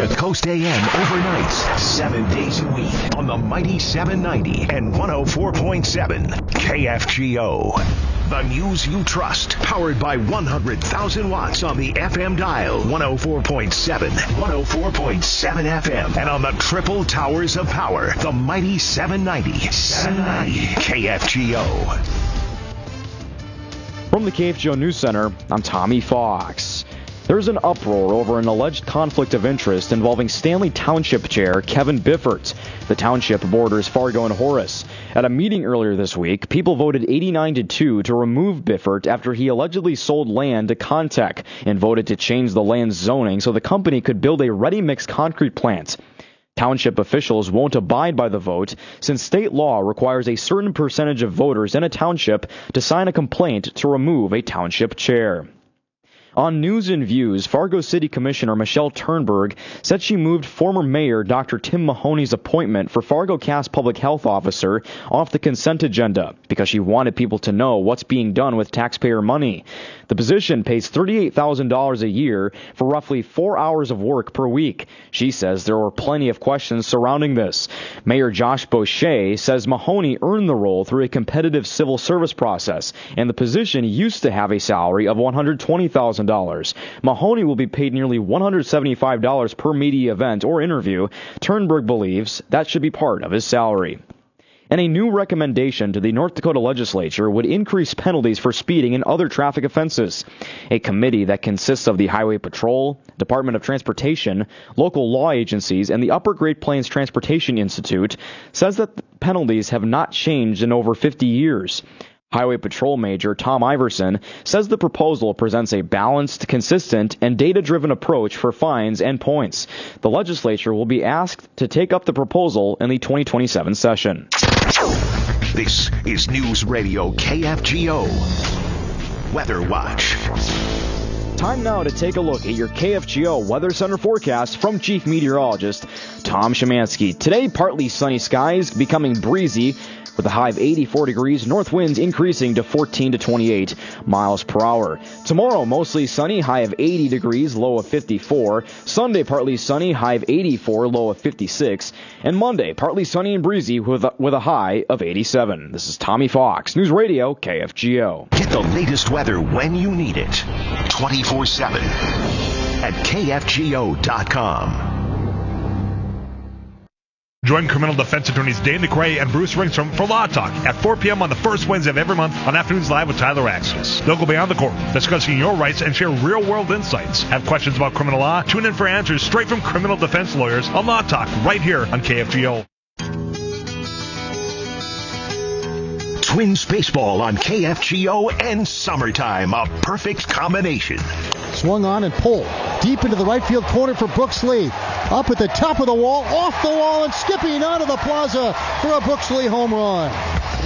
to Coast AM overnights, 7 days a week on the mighty 790 and 104.7 KFGO. The news you trust, powered by 100,000 watts on the FM dial, 104.7, 104.7 FM, and on the triple towers of power, the mighty 790 KFGO. From the KFGO News Center, I'm Tommy Fox. There's an uproar over an alleged conflict of interest involving Stanley Township Chair Kevin Biffert. The township borders Fargo and Horace. At a meeting earlier this week, people voted 89-2 to remove Biffert after he allegedly sold land to Contech and voted to change the land's zoning so the company could build a ready-mix concrete plant. Township officials won't abide by the vote since state law requires a certain percentage of voters in a township to sign a complaint to remove a township chair. On News and Views, Fargo City Commissioner Michelle Turnberg said she moved former Mayor Dr. Tim Mahoney's appointment for Fargo Cass Public Health Officer off the consent agenda because she wanted people to know what's being done with taxpayer money. The position pays $38,000 a year for roughly 4 hours of work per week. She says there were plenty of questions surrounding this. Mayor Josh Boucher says Mahoney earned the role through a competitive civil service process, and the position used to have a salary of $120,000. Mahoney will be paid nearly $175 per media event or interview. Turnberg believes that should be part of his salary. And a new recommendation to the North Dakota legislature would increase penalties for speeding and other traffic offenses. A committee that consists of the Highway Patrol, Department of Transportation, local law agencies, and the Upper Great Plains Transportation Institute says that the penalties have not changed in over 50 years. Highway Patrol Major Tom Iverson says the proposal presents a balanced, consistent, and data-driven approach for fines and points. The legislature will be asked to take up the proposal in the 2027 session. This is News Radio KFGO Weather Watch. Time now to take a look at your KFGO Weather Center forecast from Chief Meteorologist Tom Szymanski. Today, partly sunny skies, becoming breezy, with a high of 84 degrees, north winds increasing to 14 to 28 miles per hour. Tomorrow, mostly sunny, high of 80 degrees, low of 54. Sunday, partly sunny, high of 84, low of 56. And Monday, partly sunny and breezy with a high of 87. This is Tommy Fox, News Radio KFGO. Get the latest weather when you need it, 24/7 at KFGO.com. Join criminal defense attorneys Dave McRae and Bruce Ringstrom for Law Talk at 4 p.m. on the first Wednesday of every month on Afternoons Live with Tyler Axis. They'll go beyond the court, discussing your rights and share real-world insights. Have questions about criminal law? Tune in for answers straight from criminal defense lawyers on Law Talk right here on KFGO. Twins baseball on KFGO and summertime, a perfect combination. Swung on and pulled deep into the right field corner for Brooks Lee. Up at the top of the wall, off the wall, and skipping out of the plaza for a Brooks Lee home run.